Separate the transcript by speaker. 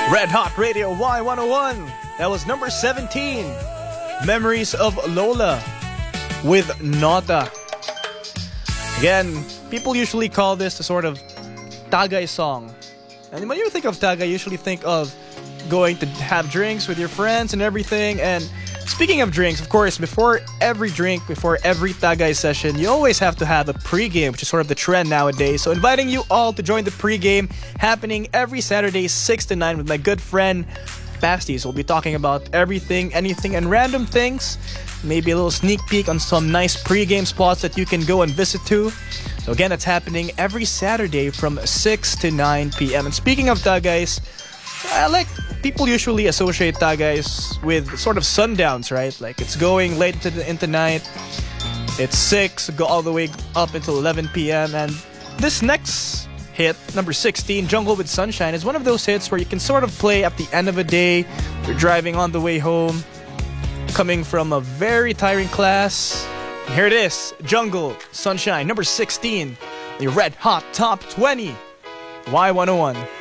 Speaker 1: Red Hot Radio Y101. That was number 17. Memories of Lola with Nota. Again, people usually call this a sort of Tagay song. And when you think of Tagay, you usually think of going to have drinks with your friends and everything. And speaking of drinks, of course, before every drink, before every Tagay session, you always have to have a pregame, which is sort of the trend nowadays. So inviting you all to join the pregame happening every Saturday, 6 to 9 with my good friend, Pasties. We'll be talking about everything, anything, and random things. Maybe a little sneak peek on some nice pregame spots that you can go and visit to. So again, that's happening every Saturday from 6 to 9 p.m. And speaking of Tagays, people usually associate Tagays with sort of sundowns, right? Like it's going late into night. It's 6, go all the way up until 11 p.m. And this next hit, number 16, Jungle with Sunshine, is one of those hits where you can sort of play at the end of a day. You're driving on the way home, coming from a very tiring class. And here it is, Jungle, Sunshine, number 16, the Red Hot Top 20, Y101.